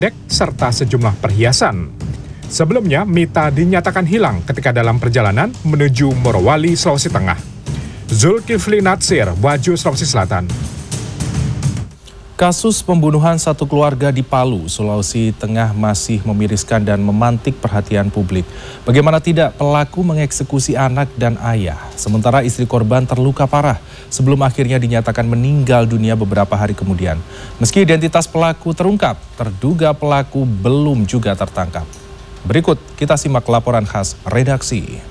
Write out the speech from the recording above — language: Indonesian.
serta sejumlah perhiasan. Sebelumnya, Mita dinyatakan hilang ketika dalam perjalanan menuju Morowali, Sulawesi Tengah. Zulkifli Natsir, Wajo, Sulawesi Selatan. Kasus pembunuhan satu keluarga di Palu, Sulawesi Tengah masih memiriskan dan memantik perhatian publik. Bagaimana tidak, pelaku mengeksekusi anak dan ayah, sementara istri korban terluka parah sebelum akhirnya dinyatakan meninggal dunia beberapa hari kemudian. Meski identitas pelaku terungkap, terduga pelaku belum juga tertangkap. Berikut kita simak laporan khas redaksi.